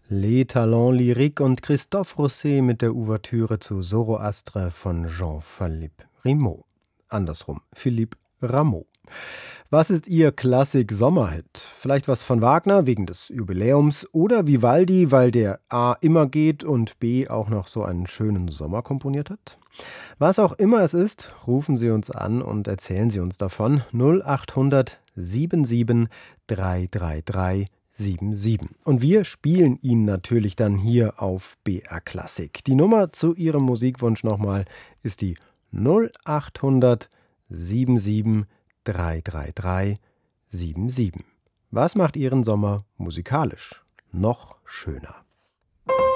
Les Talents Lyriques und Christophe Rousset mit der Ouvertüre zu Zoroastre von Jean-Philippe Rameau. Andersrum, Philippe Rameau. Was ist Ihr Klassik-Sommerhit? Vielleicht was von Wagner wegen des Jubiläums oder Vivaldi, weil der A immer geht und B auch noch so einen schönen Sommer komponiert hat? Was auch immer es ist, rufen Sie uns an und erzählen Sie uns davon. 0800 77 333 77. Und wir spielen ihn natürlich dann hier auf BR Klassik. Die Nummer zu Ihrem Musikwunsch nochmal ist die 0800 77 333 77. Was macht Ihren Sommer musikalisch noch schöner?